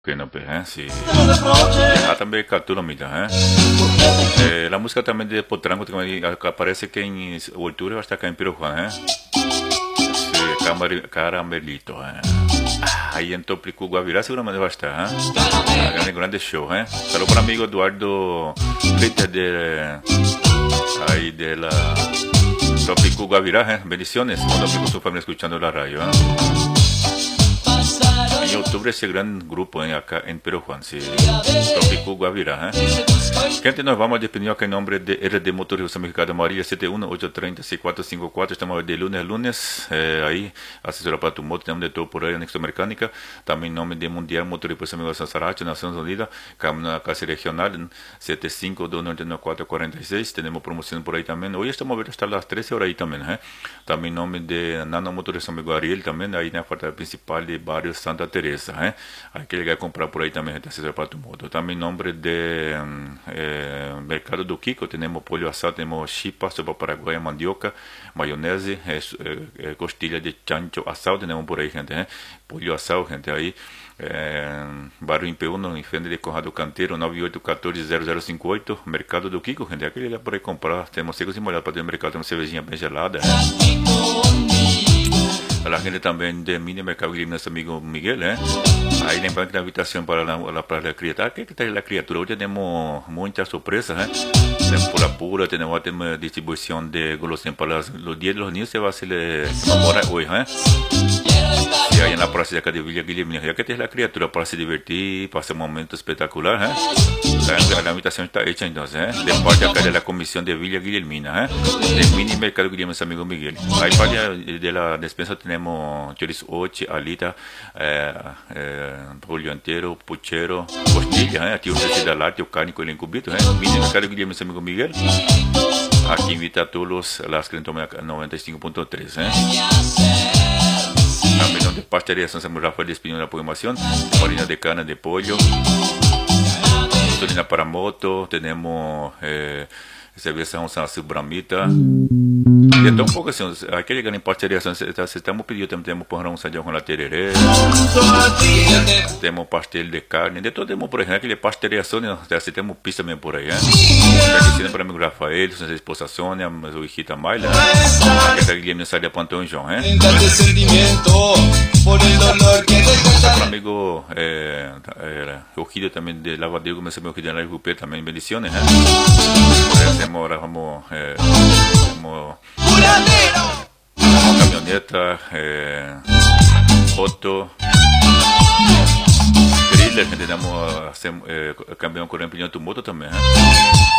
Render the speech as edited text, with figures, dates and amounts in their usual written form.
Que no, pues, sí. Ah, también captura mira, la música también de Potrango también aparece que en Cultura hasta acá en Pirojuan, sí, Caramelito, ahí en Toplicu Guavirá seguramente va a estar, grande show, Saludos para amigo Eduardo Ritter de ahí de la Toplicu Guavirá, bendiciones, cuando amigo su familia escuchando la radio, En octubre ese gran grupo acá en Perú Juan, sí, Trópico Guavirá. Gente, nos vamos despidiendo acá en nombre de RD Motores Mexicana María 71830-6454. Estamos de lunes a lunes, ahí, asesora para tu moto, tenemos de todo por ahí, anexo mecánica. También en nombre de Mundial Motor y Pues Amigos de Saracho, Naciones Unidas, Camino Casi Regional, 752999446. Tenemos promoción por ahí también. Hoy estamos a ver hasta las 13 horas ahí también, También en nombre de Nano Motores Amigo Ariel, también ahí en la puerta principal de Barrio Santa Teresa, Hay que llegar a comprar por ahí también, gente, asesora para tu moto. También en nombre de Mercado do Kiko, tenemos pollo asado, tenemos chipa, sopa paraguaya, mandioca, mayonese, costilla de chancho asado, tenemos por ahí, gente, pollo asado, gente, ahí. Barrio Imp1, em frente de Conrado Canteiro, 98140058, Mercado do Kiko, gente, aquele lugar por aí comprar, temos secos e molhados para ter no mercado, tem uma cervejinha bem gelada. A la gente también de Mini Mercado Guilherme, nuestro amigo Miguel, Ahí lembrando que la invitación para la criatura, ¿qué tal la criatura? Hoy tenemos muchas sorpresas, Tenemos pura, tenemos distribución de golosinas para los días de los niños, se va a morar hoy, Y ahí en la plaza de acá de Villa Guilherme, ya que tienes la criatura para se divertir, pasar un momento espectacular, La invitación está hecha entonces, De parte acá de la comisión de Villa Guilhermina, De Mini Mercado Guilherme, nuestro amigo Miguel. Ahí para de la despensa tenemos chorizo oche, alita, pollo entero, puchero, costilla, Aquí usted da lácteo, carne con el encubito, Mini Mercado Guilherme, nuestro amigo Miguel. Aquí invita a todos las que toman 95.3, También de pastelería San Samuel Rafael despidiendo la programación, farina de carne de pollo, gasolina para moto, tenemos cerveza San Bramita. E então, um pouco assim, aquele que em pasteleria, se estamos pedindo, temos porrão de com la tereré, temos pastel de carne, de todo temos por aí, aquele pasteleria, se temos pista mesmo por aí, Agradecendo para o amigo Rafael, sua esposa Sônia, sua hijita Mayla, que está aqui nessa área Pantão João, Para o amigo Eugidio também de Lavadero, mas meu Eugidio de Rupé também, bendiciones, vamos camioneta, auto, thriller, que tenemos cambiamos con el empeño de tu moto también,